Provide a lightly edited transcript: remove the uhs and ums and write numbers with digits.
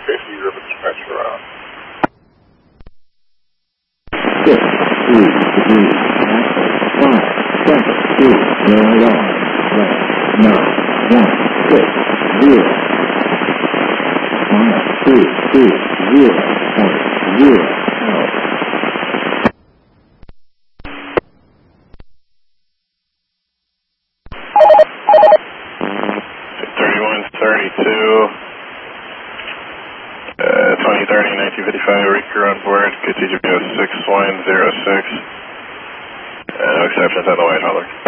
Tracy, you're with dispatcher around. 6, 3, 3, 5, 7, 2, 0, 9, 1, 6, 0, 5, 2, 2, 0, 0, out. 2030-1955, Reeker on board, KTGPS 6106. No exceptions on the White Hauler.